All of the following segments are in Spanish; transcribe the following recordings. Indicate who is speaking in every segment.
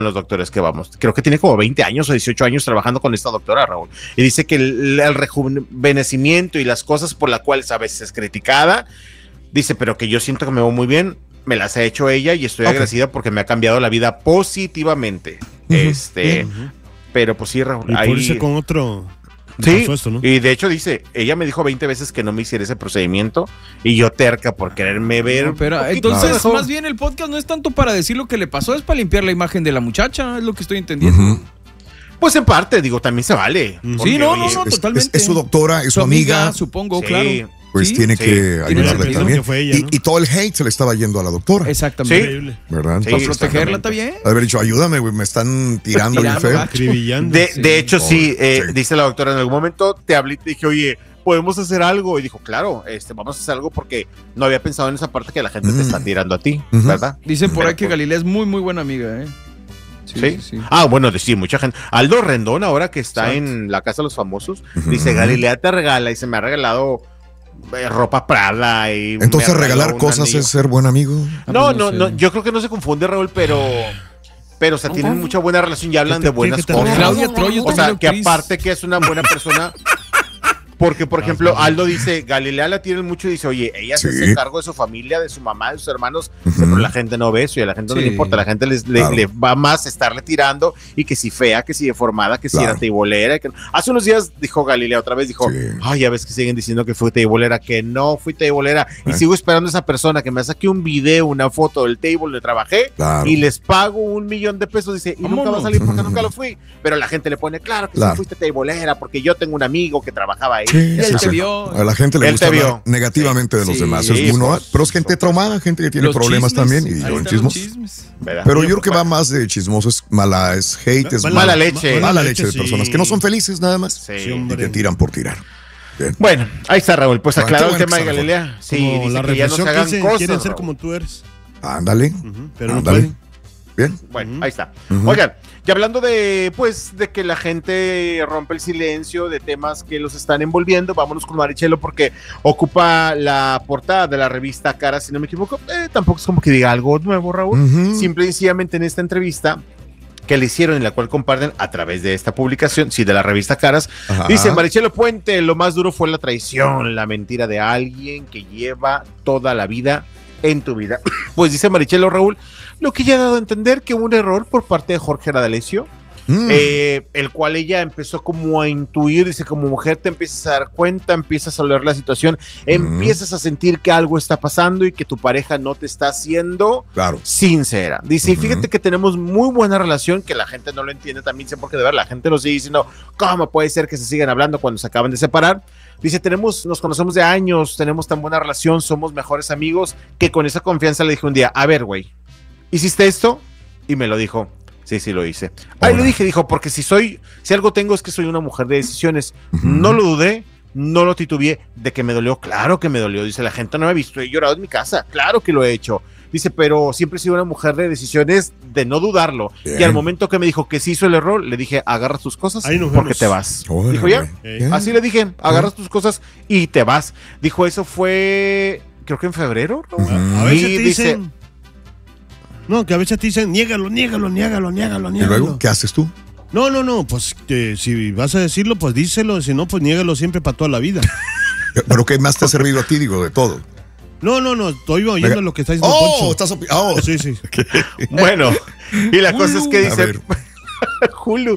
Speaker 1: los doctores que vamos. Creo que tiene como 20 años o 18 años trabajando con esta doctora, Raúl. Y dice que el rejuvenecimiento y las cosas por las cuales a veces es criticada, dice, pero que yo siento que me veo muy bien, me las ha hecho ella y estoy agradecida porque me ha cambiado la vida positivamente. Pero pues sí, Raúl.
Speaker 2: Y por irse con otro...
Speaker 1: Sí,
Speaker 2: esto, ¿no?
Speaker 1: Y de hecho dice, ella me dijo 20 veces que no me hiciera ese procedimiento y yo terca por quererme ver.
Speaker 3: No, pero entonces, más bien el podcast no es tanto para decir lo que le pasó, es para limpiar la imagen de la muchacha, es lo que estoy entendiendo.
Speaker 1: Pues en parte, digo, también se vale.
Speaker 3: Sí, no, totalmente.
Speaker 4: Es su doctora, es su amiga.
Speaker 3: Supongo,
Speaker 1: sí,
Speaker 3: claro.
Speaker 4: Pues
Speaker 3: ¿sí?
Speaker 4: tiene que ayudarle también.
Speaker 2: Fue ella, ¿no?
Speaker 4: Y todo el hate se le estaba yendo a la doctora.
Speaker 3: Exactamente.
Speaker 1: Sí.
Speaker 4: ¿Verdad?
Speaker 1: Sí,
Speaker 3: Para protegerla está bien.
Speaker 4: Haber dicho, ayúdame, güey, me están tirando bien feo.
Speaker 1: De hecho, sí, dice la doctora, en algún momento te hablé y te dije, oye, ¿podemos hacer algo? Y dijo, claro, vamos a hacer algo porque no había pensado en esa parte que la gente te está tirando a ti, ¿verdad?
Speaker 3: Dicen por ahí que Galilea es muy, muy buena amiga, ¿eh?
Speaker 1: Sí. Ah, bueno, sí, mucha gente. Aldo Rendón, ahora que está en la Casa de los Famosos, dice, Galilea te regala y se me ha regalado ropa Prada. Y
Speaker 4: entonces regalar cosas es ser buen amigo.
Speaker 1: No, yo creo que no se confunde, Raúl, pero o sea, tienen mucha buena relación y hablan de buenas cosas.
Speaker 3: Claudia Troyo,
Speaker 1: o sea, que aparte que es una buena persona. Porque, por ejemplo, Aldo dice, Galilea la tienen mucho y dice, oye, ella se hace cargo de su familia, de su mamá, de sus hermanos, pero la gente no ve eso y a la gente no le importa, a la gente le va más estarle tirando y que si fea, que si deformada, que si era teibolera. Que... Hace unos días dijo Galilea otra vez, dijo, ay, ya ves que siguen diciendo que fui teibolera, que no fui teibolera y sigo esperando a esa persona que me saque un video, una foto del table donde trabajé y les pago $1,000,000, dice, y nunca va a salir porque nunca lo fui, pero la gente le pone, claro que sí fuiste teibolera porque yo tengo un amigo que trabajaba ahí.
Speaker 4: Sí,
Speaker 3: él te vio.
Speaker 4: A la gente le gusta hablar negativamente de los demás. Es uno, pero es gente traumada, gente que tiene problemas también y yo en chismos. Pero yo creo que va más de chismoso, es hate, es mala leche de personas que no son felices nada más y que tiran por tirar. Bien.
Speaker 1: Bueno, ahí está, Raúl. Pues aclarado el tema de Galilea. Sí,
Speaker 2: dice
Speaker 1: la
Speaker 2: que ya no se hagan
Speaker 1: cosas.
Speaker 2: Quieren ser como tú eres.
Speaker 4: Ándale.
Speaker 2: Pero no pueden.
Speaker 4: Bien.
Speaker 1: Bueno, ahí está. Oigan, y hablando de que la gente rompe el silencio de temas que los están envolviendo, vámonos con Marichelo porque ocupa la portada de la revista Caras, si no me equivoco. Tampoco es como que diga algo nuevo, Raúl. Simple y sencillamente en esta entrevista que le hicieron, en la cual comparten a través de esta publicación, de la revista Caras, dice Marichelo Puente, lo más duro fue la traición, la mentira de alguien que lleva toda la vida en tu vida. Pues dice Marichelo, Raúl, lo que ella ha dado a entender que hubo un error por parte de Jorge D'Alessio, el cual ella empezó como a intuir, dice, como mujer te empiezas a dar cuenta, empiezas a leer la situación, empiezas a sentir que algo está pasando y que tu pareja no te está siendo sincera. Dice, y fíjate que tenemos muy buena relación, que la gente no lo entiende también, porque de verdad la gente nos sigue diciendo, ¿cómo puede ser que se sigan hablando cuando se acaban de separar? Dice, nos conocemos de años, tenemos tan buena relación, somos mejores amigos, que con esa confianza le dije un día, a ver, güey, ¿hiciste esto? Y me lo dijo. Sí, lo hice. Ahí le dije, dijo, porque si algo tengo es que soy una mujer de decisiones. No lo dudé, no lo titubeé, de que me dolió, claro que me dolió. Dice, la gente no me ha visto, he llorado en mi casa, claro que lo he hecho. Dice, pero siempre he sido una mujer de decisiones, de no dudarlo. Bien. Y al momento que me dijo que sí hizo el error, le dije, agarra tus cosas porque te vas. Dijo, ya, así le dije, agarras tus cosas y te vas. Dijo, eso fue, creo que en febrero.
Speaker 2: A veces te dicen... No, que a veces te dicen, niégalo.
Speaker 4: ¿Y luego qué haces tú?
Speaker 2: No, pues si vas a decirlo, pues díselo, si no, pues niégalo siempre para toda la vida.
Speaker 4: ¿Pero qué más te ha servido a ti, digo, de todo?
Speaker 2: No, estoy oyendo lo que está diciendo Poncho. Sí.
Speaker 1: Bueno, y la cosa es que dice... Hulu.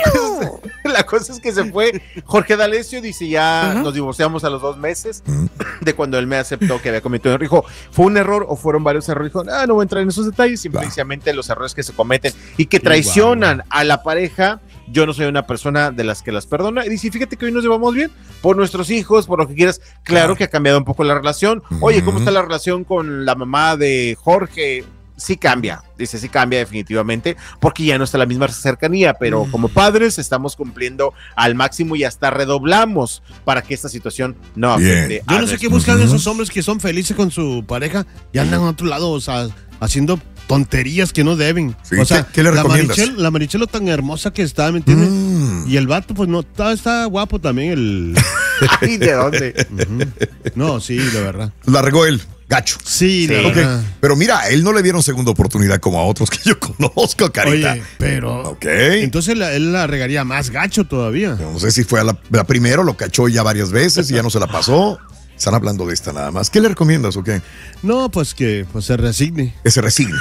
Speaker 1: La cosa es que se fue Jorge D'Alessio, dice, ya nos divorciamos a los 2 meses de cuando él me aceptó que había cometido un error. Dijo, ¿fue un error o fueron varios errores? Dijo, no voy a entrar en esos detalles, simplemente los errores que se cometen y que traicionan a la pareja. Yo no soy una persona de las que las perdona. Y dice, fíjate que hoy nos llevamos bien por nuestros hijos, por lo que quieras. Claro que ha cambiado un poco la relación. Oye, ¿cómo está la relación con la mamá de Jorge? Sí cambia, dice, sí cambia definitivamente, porque ya no está la misma cercanía, pero como padres estamos cumpliendo al máximo y hasta redoblamos para que esta situación no afecte.
Speaker 2: Yo no sé qué buscan esos hombres que son felices con su pareja y andan a otro lado, o sea, haciendo tonterías que no deben.
Speaker 4: Sí,
Speaker 2: o sea,
Speaker 4: ¿qué le recomiendas?
Speaker 2: La Marichelo tan hermosa que está, ¿me entiendes? Y el vato, pues no, está guapo también.
Speaker 1: Ay, ¿de dónde?
Speaker 2: No, sí, de verdad.
Speaker 4: La regó él. Gacho.
Speaker 2: Sí.
Speaker 4: Okay. Pero mira, a él no le dieron segunda oportunidad como a otros que yo conozco, Carita.
Speaker 2: Oye, pero... Entonces él la regaría más gacho todavía.
Speaker 4: No sé si fue a la primera, lo cachó ya varias veces y ya no se la pasó. Están hablando de esta nada más. ¿Qué le recomiendas o qué?
Speaker 2: No, pues que se resigne.
Speaker 4: Que se resigne.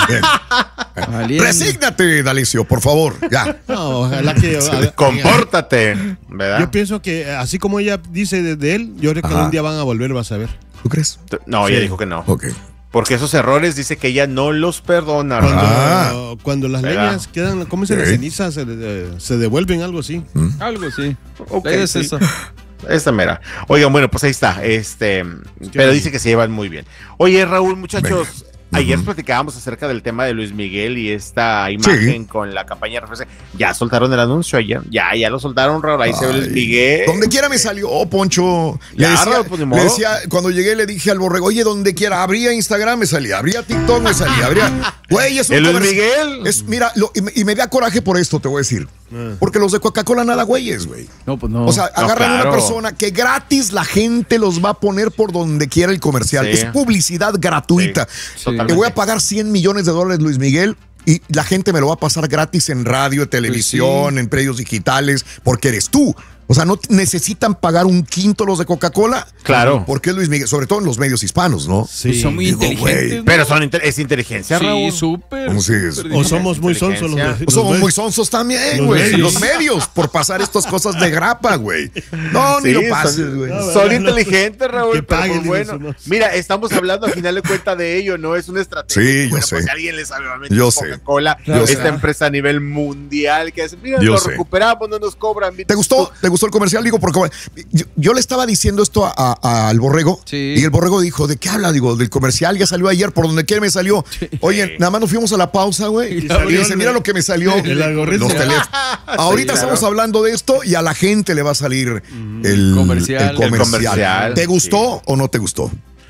Speaker 4: Bien. Resígnate, D'Alessio, por favor. Ya.
Speaker 2: No, ojalá que...
Speaker 1: Compórtate, ¿verdad?
Speaker 2: Yo pienso que así como ella dice de él, yo creo que un día van a volver, vas a ver.
Speaker 4: ¿Tú crees?
Speaker 1: No, ella dijo que no.
Speaker 4: Ok.
Speaker 1: Porque esos errores dice que ella no los perdona.
Speaker 2: Cuando las leñas quedan, ¿cómo se las cenizas? Se devuelven, algo así.
Speaker 3: Algo así.
Speaker 1: Okay, es eso. Esta mera. Oigan, bueno, pues ahí está. Pero dice que se llevan muy bien. Oye, Raúl, muchachos, ayer platicábamos acerca del tema de Luis Miguel y esta imagen con la campaña de RFC. Ya soltaron el anuncio ayer. Ya lo soltaron, Raúl. Ahí se ve Luis Miguel.
Speaker 4: Donde quiera me salió, Poncho. Le decía, cuando llegué le dije al Borrego, oye, donde quiera, abría Instagram, me salía, abría TikTok, me salía, güey, es un
Speaker 1: Luis Miguel.
Speaker 4: Mira, y me da coraje por esto, te voy a decir. Porque los de Coca-Cola nada güeyes, güey.
Speaker 3: No, pues no.
Speaker 4: O sea, agarran a una persona que gratis la gente los va a poner por donde quiera el comercial. Es publicidad gratuita. Te voy a pagar $100 millones, Luis Miguel, y la gente me lo va a pasar gratis en radio, televisión, en medios digitales, porque eres tú. O sea, no necesitan pagar un quinto los de Coca-Cola.
Speaker 1: Claro.
Speaker 4: Porque Luis Miguel, sobre todo en los medios hispanos, ¿no?
Speaker 3: Sí. Pues son muy inteligentes. ¿No?
Speaker 1: Pero es inteligencia, Raúl.
Speaker 3: Sí, súper.
Speaker 2: O somos muy sonsos
Speaker 4: somos muy sonsos también, güey. Los medios, por pasar estas cosas de grapa, güey. No, ni lo pases, güey.
Speaker 1: Son inteligentes, Raúl. Pero bueno. Mira, estamos hablando al final de cuenta de ello, ¿no? Es una estrategia.
Speaker 4: Sí, yo sé.
Speaker 1: Pues, si alguien le sabe realmente Coca-Cola, esta empresa a nivel mundial que hace, mira, lo recuperamos, no nos cobran.
Speaker 4: ¿Te gustó el comercial? Digo, porque yo le estaba diciendo esto al Borrego y el Borrego dijo, ¿de qué habla? Digo, del comercial, ya salió ayer, por donde quiera me salió. Oye, nada más nos fuimos a la pausa, güey. Y dice, mira lo que me salió. Los teléfonos. Ahorita estamos hablando de esto y a la gente le va a salir el comercial. ¿Te gustó o no te gustó?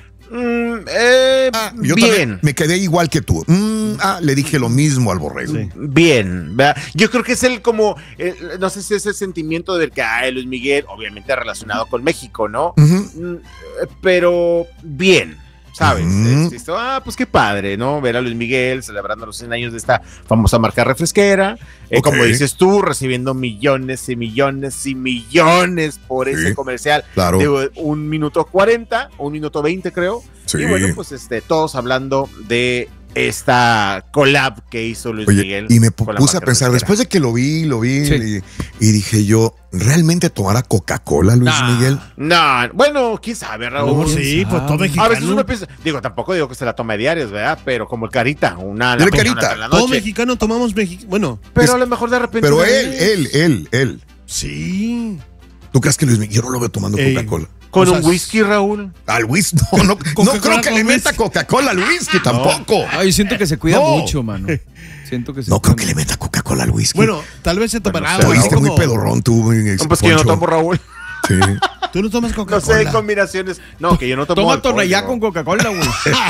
Speaker 4: Yo bien. Me quedé igual que tú. Le dije lo mismo al Borrego.
Speaker 1: Sí. Bien, ¿verdad? Yo creo que es no sé si es el sentimiento del que Luis Miguel, obviamente relacionado con México, ¿no? Pero bien, ¿sabes? Pues qué padre, ¿no? Ver a Luis Miguel celebrando los 100 años de esta famosa marca refresquera. Como dices tú, recibiendo millones y millones y millones por ese comercial.
Speaker 4: Claro.
Speaker 1: De 1 minuto 40, 1 minuto 20 creo. Sí. Y bueno, pues todos hablando de esta collab que hizo Luis Miguel.
Speaker 4: Y me puse a pensar, después de que lo vi y dije yo, ¿realmente tomará Coca-Cola Luis Miguel?
Speaker 1: No, bueno, quién sabe, Raúl.
Speaker 2: Sí, pues todo mexicano.
Speaker 1: A veces uno piensa, tampoco digo que se la tome diarios, ¿verdad? Pero como el Carita, una
Speaker 4: Carita.
Speaker 2: Todo mexicano tomamos bueno.
Speaker 1: Pero a lo mejor de repente.
Speaker 4: Pero él.
Speaker 2: Sí.
Speaker 4: ¿Tú crees que Luis Miguel, yo no lo veo tomando Coca-Cola?
Speaker 1: ¿Con un whisky, Raúl?
Speaker 4: Al whisky, no creo que le meta Coca-Cola al whisky tampoco.
Speaker 3: Ay, siento que se cuida mucho, mano.
Speaker 4: No creo que le meta Coca-Cola al whisky.
Speaker 2: Bueno, tal vez se tomará.
Speaker 4: Te oíste muy pedorrón tú.
Speaker 1: Pues que yo no tomo, Raúl.
Speaker 4: Sí.
Speaker 2: Tú no tomas Coca-Cola.
Speaker 1: No sé, combinaciones. No, que yo no tomo.
Speaker 3: Toma Tonayá con Coca-Cola, güey.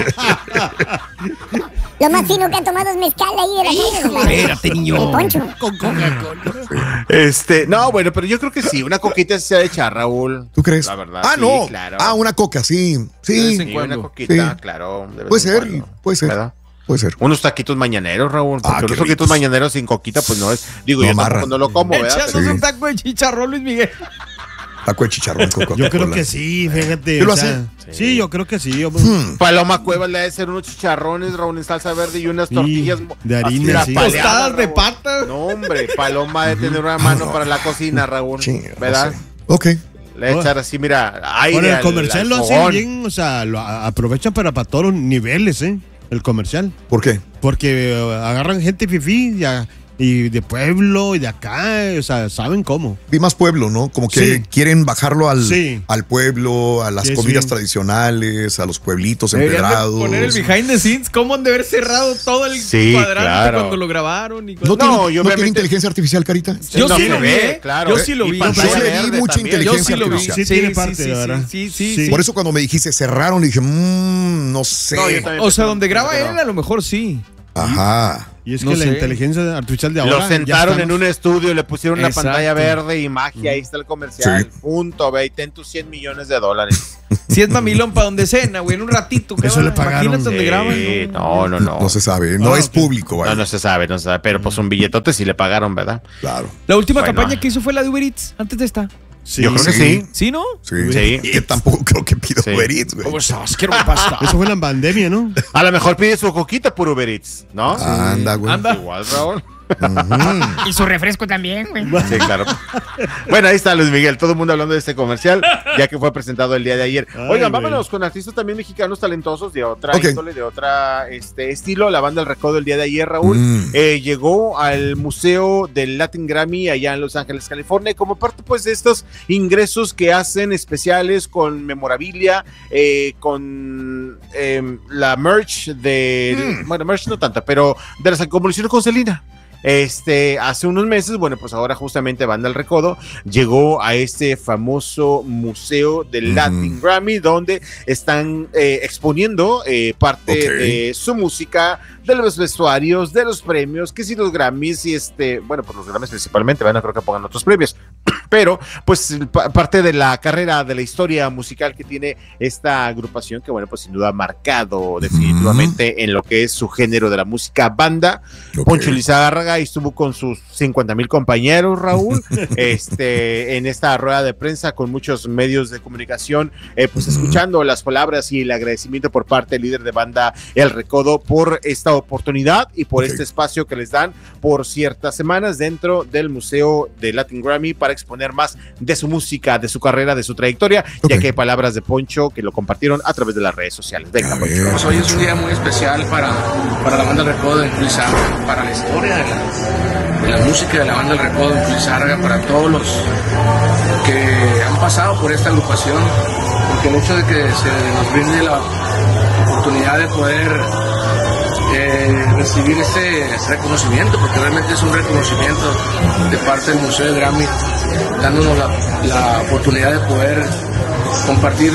Speaker 5: Lo más fino que ha tomado es mezcal ahí de la calle.
Speaker 3: Espérate, niño.
Speaker 5: Poncho.
Speaker 2: Con Coca-Cola.
Speaker 1: No, bueno, pero yo creo que sí. Una coquita se ha de echar, Raúl.
Speaker 4: ¿Tú crees?
Speaker 1: La verdad.
Speaker 4: No.
Speaker 1: Claro.
Speaker 4: Una coca, sí. Sí.
Speaker 1: Una coquita, claro.
Speaker 4: Puede ser. ¿Verdad? Puede ser.
Speaker 1: Unos taquitos mañaneros, Raúl. Porque unos taquitos mañaneros sin coquita, pues no es. Digo, yo tampoco no lo como, ¿verdad?
Speaker 3: Echamos un taco de chicharrón, Luis Miguel.
Speaker 4: Taco de chicharrón con Coca-Cola.
Speaker 2: Yo creo que sí, fíjate.
Speaker 4: ¿Tú lo haces?
Speaker 2: Sí, yo creo que sí.
Speaker 1: Paloma Cuevas le ha de ser unos chicharrones, Raúl, en salsa verde y unas tortillas
Speaker 2: de harina,
Speaker 3: tostadas de pata.
Speaker 1: No, hombre, Paloma de tener una mano para la cocina, Raúl. ¿Verdad?
Speaker 4: Ok.
Speaker 1: Le echar así, mira, aire.
Speaker 2: Bueno, el comercial lo hace bien, o sea, lo aprovechan para todos los niveles, el comercial.
Speaker 4: ¿Por qué?
Speaker 2: Porque agarran gente fifí y de pueblo y de acá, o sea, saben cómo.
Speaker 4: Vi más pueblo, ¿no? Como que quieren bajarlo al pueblo, a las comidas tradicionales, a los pueblitos empedrados.
Speaker 3: Poner el behind the scenes, cómo han de haber cerrado todo el cuadrante cuando lo grabaron.
Speaker 4: ¿No tiene inteligencia artificial, Carita?
Speaker 3: Yo sí lo vi, claro. Yo sí lo vi.
Speaker 4: Yo le vi mucha inteligencia artificial.
Speaker 2: Sí, tiene parte, la verdad.
Speaker 3: Sí.
Speaker 4: Por eso cuando me dijiste cerraron, dije, no sé.
Speaker 3: O sea, donde graba él, a lo mejor sí.
Speaker 4: Ajá.
Speaker 2: Y es que la inteligencia artificial de ahora...
Speaker 1: Lo sentaron en un estudio, le pusieron una pantalla verde y magia, ahí está el comercial. Punto, ve, y ten tus $100 millones.
Speaker 3: Si es mamilón para donde cena, güey, en un ratito.
Speaker 2: Eso le pagaron.
Speaker 3: Imagínate donde graban.
Speaker 1: No.
Speaker 4: No se sabe, no es público. Vaya.
Speaker 1: No se sabe, pero pues un billetote sí le pagaron, ¿verdad?
Speaker 4: Claro.
Speaker 3: La última campaña que hizo fue la de Uber Eats, antes de esta.
Speaker 1: Sí, yo creo que sí.
Speaker 3: ¿Sí, no?
Speaker 4: Sí. Yo tampoco creo que pido Uber Eats, güey.
Speaker 2: Eso fue en la pandemia, ¿no?
Speaker 1: A lo mejor pide su coquita por Uber Eats, ¿no?
Speaker 4: Anda, güey.
Speaker 1: Igual, Raúl.
Speaker 5: Y su refresco también, güey.
Speaker 1: Sí, claro. Bueno, ahí está Luis Miguel, todo el mundo hablando de este comercial, ya que fue presentado el día de ayer. Oigan, vámonos con artistas también mexicanos talentosos de otra índole, de otra estilo. La banda El Recodo el día de ayer, Raúl, llegó al Museo del Latin Grammy allá en Los Ángeles, California, y como parte pues de estos ingresos que hacen especiales con memorabilia, con la merch bueno, merch no tanta, pero de las convoluciones con Selena. Hace unos meses, bueno, pues ahora justamente Banda El Recodo llegó a este famoso museo del Latin Grammy, donde están exponiendo parte de su música, de los vestuarios, de los premios, que si los Grammys y bueno, pues los Grammys principalmente, no creo que pongan otros premios, pero pues parte de la carrera, de la historia musical que tiene esta agrupación, que bueno, pues sin duda ha marcado definitivamente en lo que es su género de la música banda. Poncho Lizárraga estuvo con sus 50,000 compañeros, Raúl, en esta rueda de prensa con muchos medios de comunicación, pues escuchando las palabras y el agradecimiento por parte del líder de Banda El Recodo por esta oportunidad y por este espacio que les dan por ciertas semanas dentro del Museo de Latin Grammy para exponer más de su música, de su carrera, de su trayectoria, ya que hay palabras de Poncho que lo compartieron a través de las redes sociales. Venga, Poncho.
Speaker 6: Pues hoy es un día muy especial para la Banda El Recodo de Lizárraga, para la historia de la música de la Banda El Recodo de Lizárraga, para todos los que han pasado por esta agrupación, porque el hecho de que se nos brinde la oportunidad de poder recibir ese reconocimiento, porque realmente es un reconocimiento de parte del Museo de Grammy, dándonos la oportunidad de poder compartir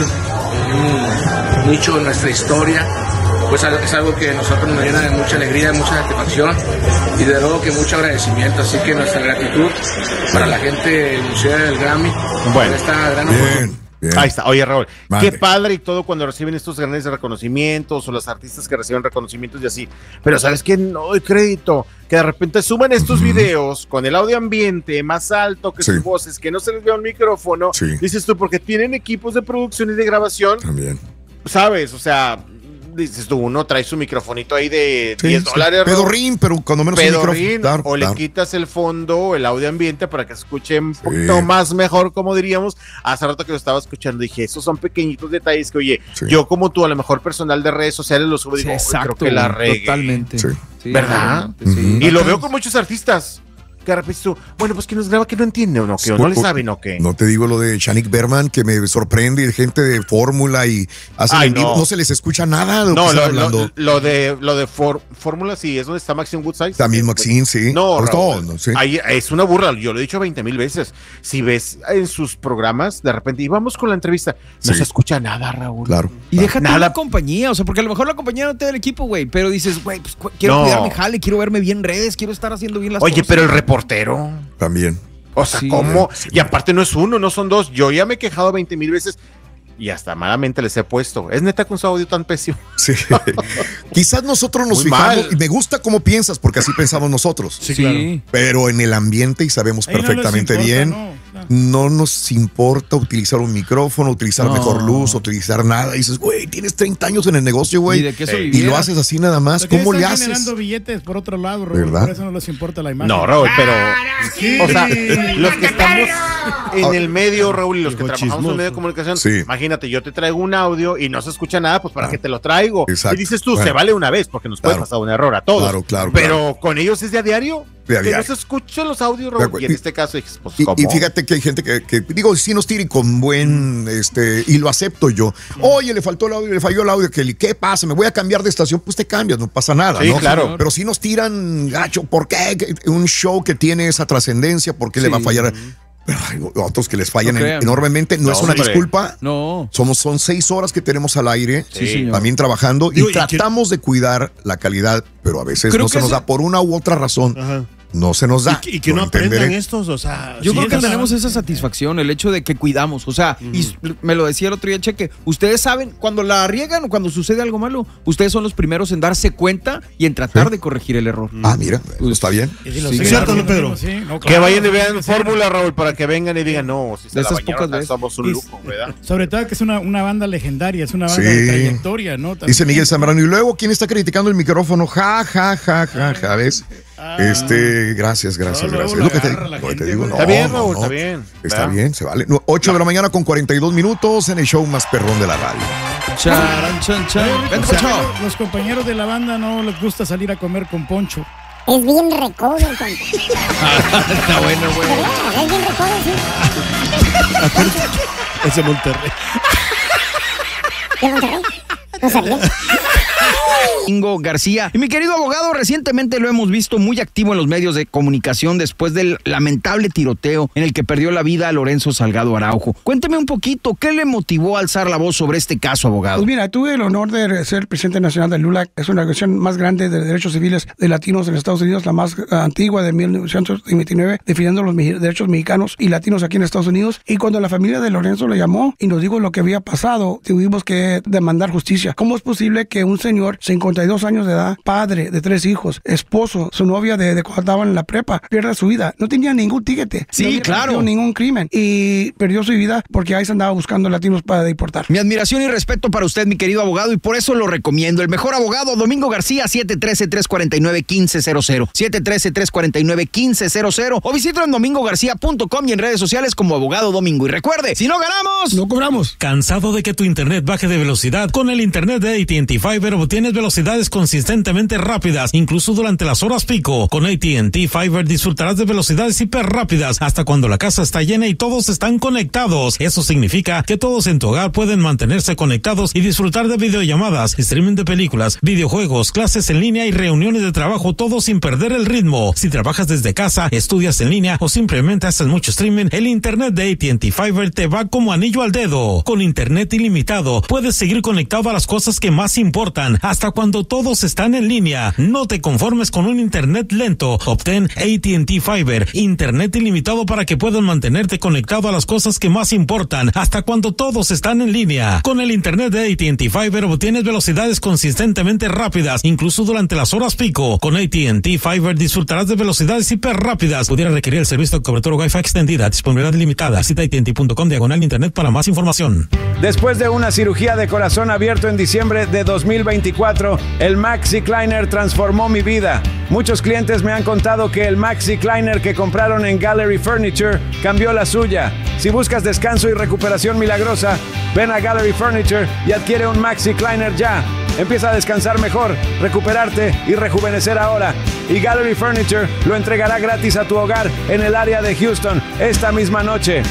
Speaker 6: un nicho de nuestra historia, pues es algo que a nosotros nos llena de mucha alegría, de mucha satisfacción y de luego que mucho agradecimiento, así que nuestra gratitud para la gente del Museo del Grammy por esta gran oportunidad.
Speaker 1: Bien. Ahí está. Oye, Raúl, qué padre y todo cuando reciben estos grandes reconocimientos o los artistas que reciben reconocimientos y así. Pero ¿sabes qué? No doy crédito. Que de repente suman estos videos con el audio ambiente más alto que sus voces, que no se les vea un micrófono. Dices tú, porque tienen equipos de producción y de grabación.
Speaker 4: También.
Speaker 1: ¿Sabes? O sea... Dices tú, uno trae su microfonito ahí de $10.
Speaker 4: Pedorrín, pero cuando menos
Speaker 1: pedorrín, o le quitas el fondo, el audio ambiente para que se escuche un poquito más mejor, como diríamos. Hace rato que lo estaba escuchando, dije, esos son pequeñitos detalles que, oye, yo como tú, a lo mejor personal de redes sociales lo subo y digo, creo que la regué.
Speaker 3: Totalmente.
Speaker 1: ¿Verdad? Y lo veo con muchos artistas. Que de repente tú, bueno, pues que nos graba que no entiende o no, que no le sabe, no, que.
Speaker 4: No te digo lo de Shanik Berman, que me sorprende, gente de Fórmula y hacen en vivo, no se les escucha nada de lo que están hablando.
Speaker 1: Lo de Fórmula sí, es donde está Maxine Woodside.
Speaker 4: También Maxine, sí.
Speaker 1: No, ahí es una burla, yo lo he dicho 20,000 veces. Si ves en sus programas, de repente, y vamos con la entrevista, no se escucha nada, Raúl.
Speaker 4: Claro.
Speaker 3: Y déjate la compañía, o sea, porque a lo mejor la compañía no te da el equipo, güey, pero dices, güey, pues quiero cuidar mi jale, quiero verme bien en redes, quiero estar haciendo bien las cosas.
Speaker 1: Oye, pero el reportero
Speaker 4: también.
Speaker 1: O sea, ¿cómo? Y aparte no es uno, no son dos. Yo ya me he quejado 20,000 veces y hasta malamente les he puesto. ¿Es neta con su audio tan pésimo?
Speaker 4: Sí. Quizás nosotros nos fijamos, y me gusta cómo piensas, porque así pensamos nosotros.
Speaker 3: Sí, claro.
Speaker 4: Pero en el ambiente, y sabemos perfectamente bien, no nos importa utilizar un micrófono, utilizar mejor luz, utilizar nada. Y dices, güey, tienes 30 años en el negocio, güey. Y lo haces así nada más. ¿Cómo le haces?
Speaker 7: Generando billetes por otro lado, Raúl.
Speaker 4: ¿Verdad?
Speaker 7: Por eso no les importa la imagen.
Speaker 1: No, Raúl, pero... O sea, los que estamos en el medio, Raúl, y los que trabajamos en medio de comunicación, imagínate, yo te traigo un audio y no se escucha nada, pues ¿para qué te lo traigo?
Speaker 4: Exacto.
Speaker 1: Y dices tú, se vale una vez, porque nos puede pasar un error a todos.
Speaker 4: Claro.
Speaker 1: Pero con ellos es de a diario. Que no se escuchan los audios, Raúl. Y en este caso, pues, ¿cómo?
Speaker 4: Y fíjate que hay gente que digo, sí nos tira y con buen, y lo acepto yo. Oye, le faltó el audio, le falló el audio. ¿Qué pasa? Me voy a cambiar de estación. Pues te cambias, no pasa nada, ¿no?
Speaker 1: Claro.
Speaker 4: Pero sí nos tiran gacho. ¿Por qué? Un show que tiene esa trascendencia, ¿por qué le va a fallar? otros que les fallan enormemente. No es una disculpa.
Speaker 3: No.
Speaker 4: Son 6 horas que tenemos al aire, también trabajando, y tratamos de cuidar la calidad, pero a veces no se nos da por una u otra razón. Ajá. No se nos da.
Speaker 2: Y que no aprendan estos, o sea...
Speaker 3: Yo creo que tenemos esa satisfacción, el hecho de que cuidamos, o sea, y me lo decía el otro día Cheque, ustedes saben, cuando la riegan o cuando sucede algo malo, ustedes son los primeros en darse cuenta y en tratar de corregir el error.
Speaker 4: Mira, está bien.
Speaker 2: ¿Cierto, no, Pedro?
Speaker 1: Sí, no, claro. Que vayan y vean fórmula, Raúl, para que vengan y digan, no, si se la bañaron, somos un lujo, ¿verdad?
Speaker 7: Sobre todo que es una banda legendaria, es una banda de trayectoria, ¿no? También.
Speaker 4: Dice Miguel Zambrano, y luego, ¿quién está criticando el micrófono? ¿Ves? Gracias. Es lo que te digo.
Speaker 1: Está bien, Raúl, está bien.
Speaker 4: Está bien, se vale. 8 de la mañana con 42 minutos en el show más perrón de la radio.
Speaker 7: Los compañeros de la banda no les gusta salir a comer con poncho.
Speaker 8: Es bien recodo, compa.
Speaker 3: Está bueno, güey.
Speaker 8: Es bien recodo, sí.
Speaker 2: Es de Monterrey.
Speaker 8: ¿De Monterrey? No sabía.
Speaker 3: Domingo García. Y mi querido abogado, recientemente lo hemos visto muy activo en los medios de comunicación después del lamentable tiroteo en el que perdió la vida a Lorenzo Salgado Araujo. Cuénteme un poquito, ¿qué le motivó a alzar la voz sobre este caso, abogado?
Speaker 9: Pues mira, tuve el honor de ser presidente nacional del LULAC. Es una organización más grande de derechos civiles de latinos en Estados Unidos, la más antigua de 1929, defendiendo los derechos mexicanos y latinos aquí en Estados Unidos. Y cuando la familia de Lorenzo le llamó y nos dijo lo que había pasado, tuvimos que demandar justicia. ¿Cómo es posible que un señor, 52 años de edad, padre de 3 hijos, esposo, su novia de cuando estaban en la prepa, pierda su vida? No tenía ningún tiquete.
Speaker 3: Sí,
Speaker 9: no
Speaker 3: claro.
Speaker 9: Ningún crimen. Y perdió su vida porque ahí se andaba buscando latinos para deportar.
Speaker 3: Mi admiración y respeto para usted, mi querido abogado, y por eso lo recomiendo. El mejor abogado, Domingo García, 713-349-1500. 713-349-1500. O visítalo en domingogarcía.com y en redes sociales como Abogado Domingo. Y recuerde, si no ganamos,
Speaker 9: no cobramos.
Speaker 10: ¿Cansado de que tu internet baje de velocidad? Con el internet de AT&T Fiber obtienes velocidades consistentemente rápidas, incluso durante las horas pico. Con AT&T Fiber disfrutarás de velocidades hiper rápidas hasta cuando la casa está llena y todos están conectados. Eso significa que todos en tu hogar pueden mantenerse conectados y disfrutar de videollamadas, streaming de películas, videojuegos, clases en línea y reuniones de trabajo, todo sin perder el ritmo. Si trabajas desde casa, estudias en línea o simplemente haces mucho streaming, el internet de AT&T Fiber te va como anillo al dedo. Con internet ilimitado, puedes seguir conectado a las cosas que más importan, hasta cuando todos están en línea. No te conformes con un internet lento. Obtén AT&T Fiber, internet ilimitado para que puedas mantenerte conectado a las cosas que más importan, hasta cuando todos están en línea. Con el internet de AT&T Fiber obtienes velocidades consistentemente rápidas, incluso durante las horas pico. Con AT&T Fiber disfrutarás de velocidades hiper rápidas. Pudiera requerir el servicio de cobertura Wi-Fi extendida, disponibilidad limitada. Visita AT&T.com/internet para más información.
Speaker 11: Después de una cirugía de corazón abierto en diciembre de 2024, el MaxiCliner transformó mi vida. Muchos clientes me han contado que el MaxiCliner que compraron en Gallery Furniture cambió la suya. Si buscas descanso y recuperación milagrosa, ven a Gallery Furniture y adquiere un MaxiCliner ya. Empieza a descansar mejor, recuperarte y rejuvenecer ahora. Y Gallery Furniture lo entregará gratis a tu hogar en el área de Houston esta misma noche.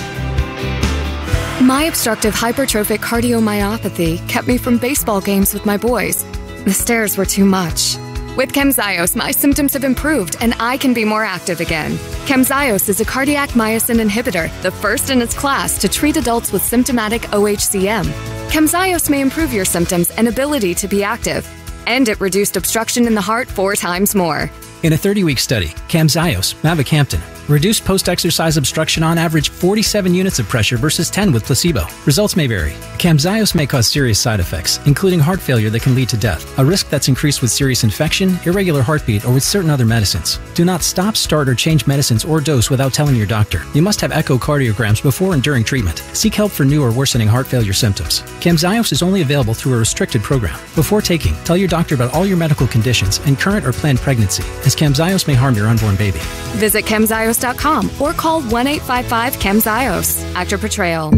Speaker 12: My obstructive hypertrophic cardiomyopathy kept me from baseball games with my boys. The stairs were too much. With Camzyos, my symptoms have improved and I can be more active again. Camzyos is a cardiac myosin inhibitor, the first in its class to treat adults with symptomatic OHCM. Camzyos may improve your symptoms and ability to be active. And it reduced obstruction in the heart 4 times more.
Speaker 13: In a 30-week study, Camzyos, mavacamten, reduced post-exercise obstruction on average 47 units of pressure versus 10 with placebo. Results may vary. Camzyos may cause serious side effects, including heart failure that can lead to death, a risk that's increased with serious infection, irregular heartbeat, or with certain other medicines. Do not stop, start, or change medicines or dose without telling your doctor. You must have echocardiograms before and during treatment. Seek help for new or worsening heart failure symptoms. Camzyos is only available through a restricted program. Before taking, tell your doctor about all your medical conditions and current or planned pregnancy, as Camzyos may harm your unborn baby.
Speaker 12: Visit Camzyos.com or call 1-855-CAMZYOS. Actor Portrayal.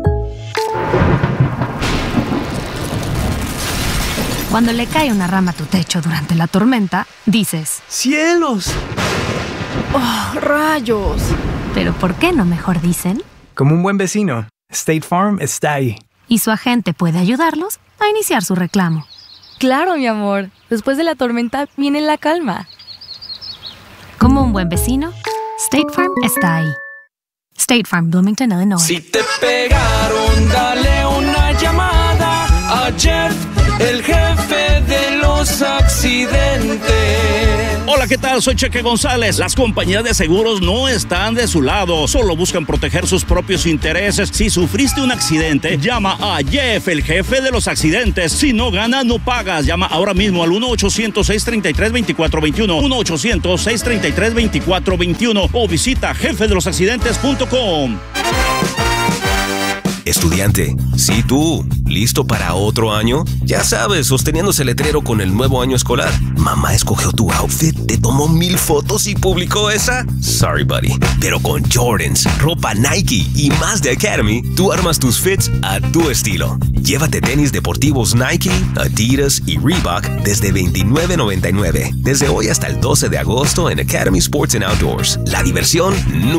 Speaker 14: Cuando le cae una rama a tu techo durante la tormenta, dices:
Speaker 15: ¡Cielos! ¡Oh, rayos!
Speaker 14: Pero ¿por qué no mejor dicen?
Speaker 15: Como un buen vecino, State Farm está ahí.
Speaker 14: Y su agente puede ayudarlos a iniciar su reclamo.
Speaker 16: Claro, mi amor. Después de la tormenta viene la calma.
Speaker 14: Como un buen vecino, State Farm está ahí. State Farm, Bloomington, Illinois.
Speaker 17: Si te pegaron, dale una llamada a Jeff, el jefe de los accidentes.
Speaker 18: Hola, ¿qué tal? Soy Cheque González. Las compañías de seguros no están de su lado, solo buscan proteger sus propios intereses. Si sufriste un accidente, llama a Jeff, el jefe de los accidentes. Si no ganas, no pagas. Llama ahora mismo al 1-800-633-2421, 1-800-633-2421 o visita jefedelosaccidentes.com.
Speaker 19: Estudiante, sí tú, ¿listo para otro año? Ya sabes, sosteniendo ese letrero con el nuevo año escolar. Mamá escogió tu outfit, te tomó 1000 fotos y publicó esa. Sorry, buddy. Pero con Jordans, ropa Nike y más de Academy, tú armas tus fits a tu estilo. Llévate tenis deportivos Nike, Adidas y Reebok desde $29.99. Desde hoy hasta el 12 de agosto en Academy Sports and Outdoors. La diversión nunca